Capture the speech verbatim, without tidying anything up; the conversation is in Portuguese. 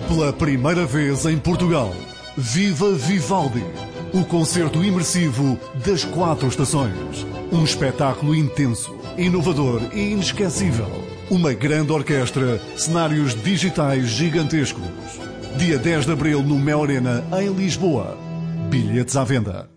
Pela primeira vez em Portugal, Viva Vivaldi, o concerto imersivo das quatro estações. Um espetáculo intenso, inovador e inesquecível. Uma grande orquestra, cenários digitais gigantescos. Dia dez de abril no Mel Arena, em Lisboa. Bilhetes à venda.